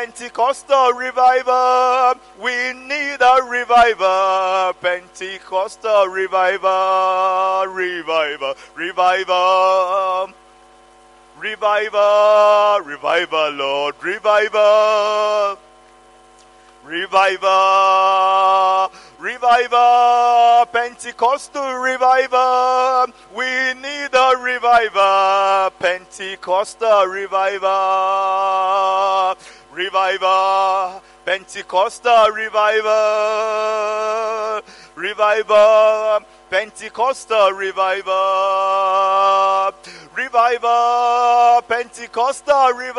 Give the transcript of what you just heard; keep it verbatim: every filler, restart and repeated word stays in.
Pentecostal revival. We need a revival. Pentecostal revival. Revival. Revival. Revival. Revival, Lord. Revival. Revival. Revival. Pentecostal revival. We need a revival. Pentecostal revival. Revival. Pentecostal revival. Revival. Pentecostal revival. Revival. Pentecostal revival.